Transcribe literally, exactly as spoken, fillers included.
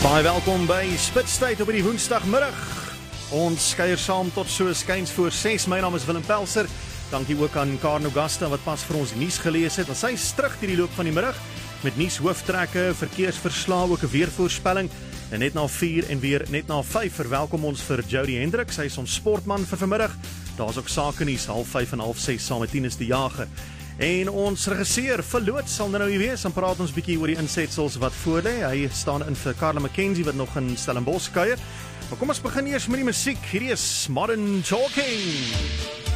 Baie welkom by Spitstyd op die woensdagmiddag. Ons kuier saam tot so skuins voor ses. My naam is Willem Pelser. Dankie ook aan Karen Augusta wat pas vir ons nuus gelees het. Sy is terug hierdie loop van die middag met nuus hooftrekke, verkeersverslae, ook 'n weervoorspelling. En net na vier en weer net na vyf verwelkom ons vir Jody Hendricks. Sy is ons sportman vir vanmiddag. Daar's ook sake nuus half vyf en half ses saam met Tinus die Jager. En ons regisseur verloot sal nou hier wees. Dan praat ons bietjie oor die insetsels wat voor lê. Hy staan in vir Carla McKenzie wat nog in Stellenbosch kuier. Maar kom ons begin eers met die musiek. Hierdie is Modern Talking.